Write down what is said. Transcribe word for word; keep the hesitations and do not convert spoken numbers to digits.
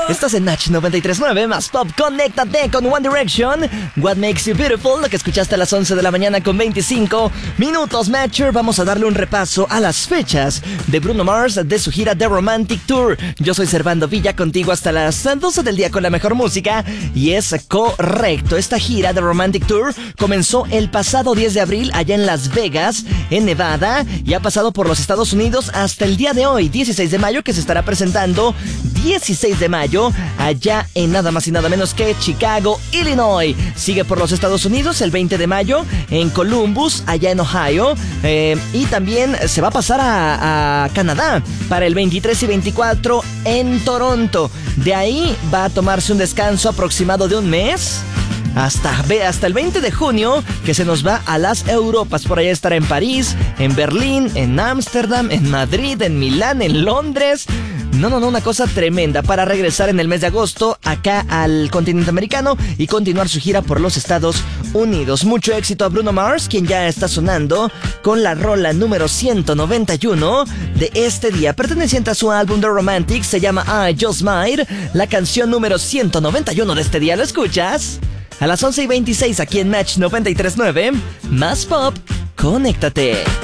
Estás en Match noventa y tres punto nueve, más pop, conéctate con One Direction. What Makes You Beautiful, lo que escuchaste a las once de la mañana con veinticinco minutos, Matcher. Vamos a darle un repaso a las fechas de Bruno Mars de su gira The Romantic Tour. Yo soy Servando Villa, contigo hasta las doce del día con la mejor música. Y es correcto, esta gira The Romantic Tour comenzó el pasado diez de abril allá en Las Vegas, en Nevada, y ha pasado por los Estados Unidos hasta el día de hoy, dieciséis de mayo, que se estará presentando dieciséis de mayo allá en nada más y nada menos que Chicago, Illinois. Sigue por los Estados Unidos el veinte de mayo en Columbus, allá en Ohio, eh, y también se va a pasar a, a Canadá para el veintitrés y veinticuatro en Toronto. De ahí va a tomarse un descanso aproximado de un mes hasta, hasta el veinte de junio, que se nos va a las Europas. Por allá estará en París, en Berlín, en Ámsterdam, en Madrid, en Milán, en Londres. No, no, no, una cosa tremenda para regresar en el mes de agosto acá al continente americano y continuar su gira por los Estados Unidos. Mucho éxito a Bruno Mars, quien ya está sonando con la rola número ciento noventa y uno de este día, perteneciente a su álbum The Romantic. Se llama I Just Might, la canción número ciento noventa y uno de este día. ¿Lo escuchas? A las once y veintiséis aquí en Match noventa y tres punto nueve, más pop, conéctate.